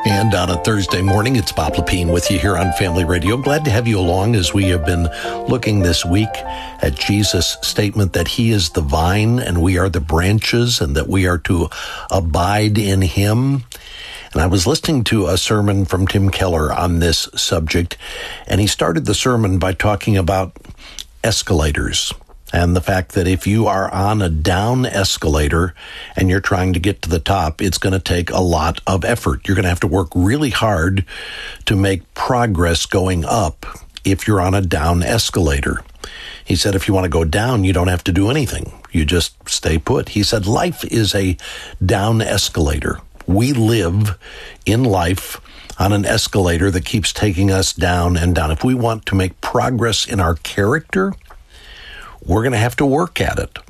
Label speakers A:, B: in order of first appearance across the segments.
A: And on a Thursday morning, it's Bob Lepine with you here on Family Radio. Glad to have you along as we have been looking this week at Jesus' statement that he is the vine and we are the branches and that we are to abide in him. And I was listening to a sermon from Tim Keller on this subject, and he started the sermon by talking about escalators. And the fact that if you are on a down escalator and you're trying to get to the top, it's going to take a lot of effort. You're going to have to work really hard to make progress going up if you're on a down escalator. He said if you want to go down, you don't have to do anything. You just stay put. He said life is a down escalator. We live in life on an escalator that keeps taking us down and down. If we want to make progress in our character, we're going to have to work at it,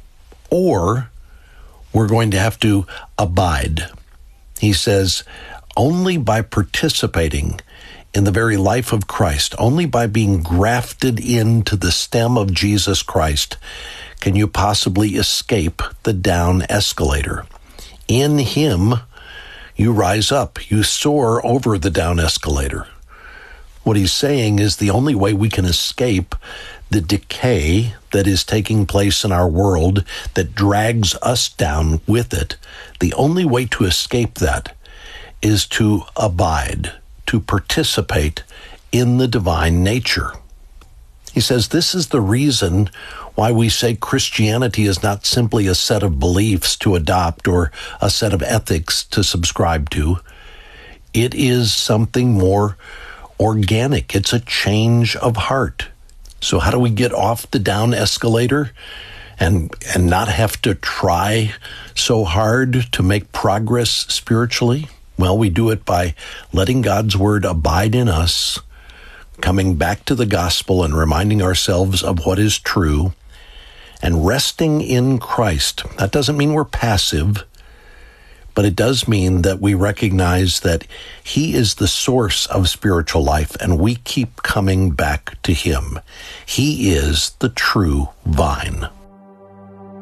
A: or we're going to have to abide. He says, only by participating in the very life of Christ, only by being grafted into the stem of Jesus Christ, can you possibly escape the down escalator. In him, you rise up, you soar over the down escalator. What he's saying is the only way we can escape the decay that is taking place in our world that drags us down with it, the only way to escape that is to abide, to participate in the divine nature. He says this is the reason why we say Christianity is not simply a set of beliefs to adopt or a set of ethics to subscribe to. It is something more organic. It's a change of heart. So how do we get off the down escalator and not have to try so hard to make progress spiritually? Well, we do it by letting God's word abide in us, coming back to the gospel and reminding ourselves of what is true, and resting in Christ. That doesn't mean we're passive, but it does mean that we recognize that he is the source of spiritual life, and we keep coming back to him. He is the true vine.